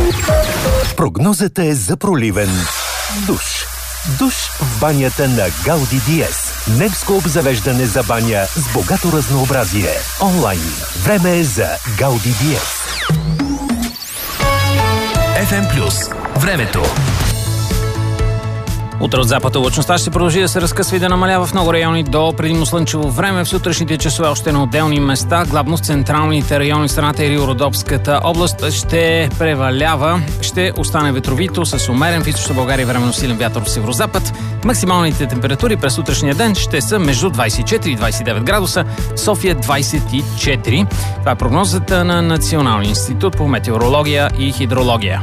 Прогнозата е за проливен душ. Душ в банята на Гауди Диез. Немско обзавеждане за баня с богато разнообразие. Онлайн. Време е за Гауди Диез. FM+. Времето. Утре от запада облачността ще продължи да се разкъсва и да намалява в много райони до предимно слънчево време. В сутрешните часове още на отделни места, главно в централните райони в страната и Риородопската област ще превалява. Ще остане ветровито с умерен в източна България временно силен вятър в северозапад. Максималните температури през утрешния ден ще са между 24 и 29 градуса, София 24. Това е прогнозата на Националния институт по метеорология и хидрология.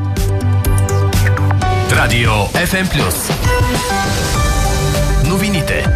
Радио FM+. Новините.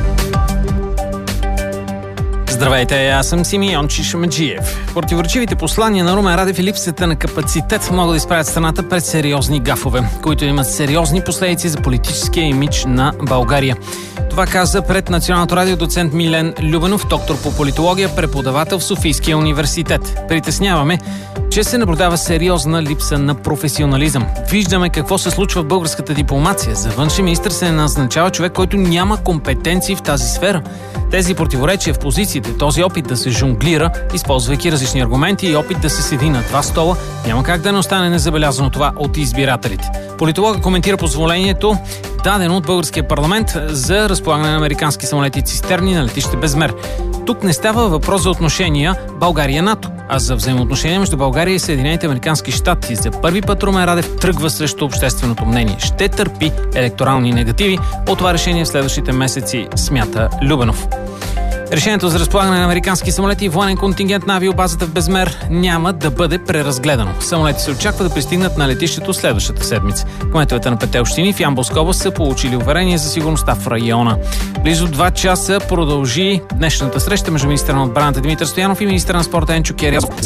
Здравейте, аз съм Симеон Чишмаджиев. Противоречивите послания на Румен Радев и липсата на капацитет могат да изправят страната пред сериозни гафове, които имат сериозни последици за политическия имидж на България. Това каза пред Националното радио доцент Милен Любенов, доктор по политология, преподавател в Софийския университет. Притесняваме, че се наблюдава сериозна липса на професионализъм. Виждаме какво се случва в българската дипломация. За външен министър се назначава човек, който няма компетенции в тази сфера. Тези противоречия в позициите, този опит да се жонглира, използвайки различни аргументи и опит да се седи на два стола, няма как да не остане незабелязано това от избирателите. Политологът коментира позволението, дадено от българския парламент за разполагане на американски самолети цистерни на летище Безмер. Тук не става въпрос за отношения България-НАТО, а за взаимоотношения между България и Съединените американски щати. За първи път Румен Радев тръгва срещу общественото мнение. Ще търпи електорални негативи от това решение в следващите месеци, смята Любенов. Решението за разполагане на американски самолети и военен контингент на авиобазата в Безмер няма да бъде преразгледано. Самолети се очаква да пристигнат на летището следващата седмица. Кметовете на 5 общини в Ямболска област са получили уверение за сигурността в района. Близо 2 часа продължи днешната среща между министъра на отбраната Димитър Стоянов и министъра на спорта Енчо Кирязов.